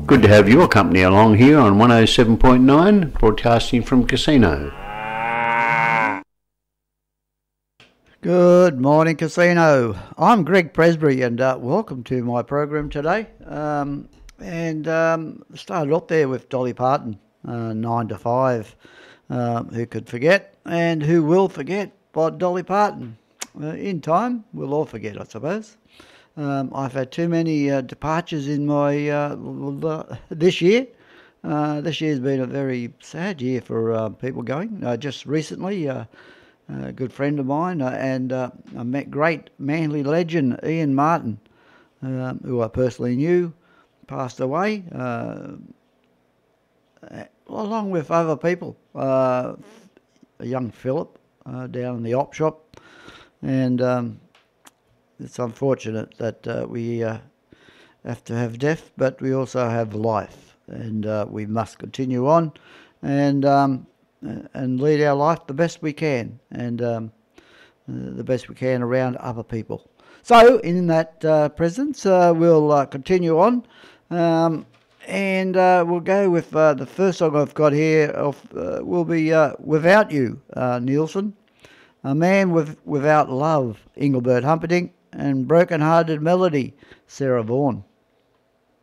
Good to have your company along here on 107.9, broadcasting from Casino. Good morning, Casino. I'm Greg Presbury, and welcome to my program today. Started off there with Dolly Parton, 9 to 5. Who could forget, and who will forget about Dolly Parton? In time, we'll all forget, I suppose. I've had too many departures in my this year. This year's been a very sad year for people going. Just recently, a good friend of mine and I met great Manly legend Ian Martin, who I personally knew, passed away, along with other people. A young Philip down in the op shop, and it's unfortunate that we have to have death, but we also have life, and we must continue on and lead our life the best we can, and the best we can around other people. So in that presence, we'll continue on, and we'll go with the first song I've got here. Will be Without You, Nielsen. A Man Without Love, Engelbert Humperdinck. And Broken Hearted Melody, Sarah Vaughan.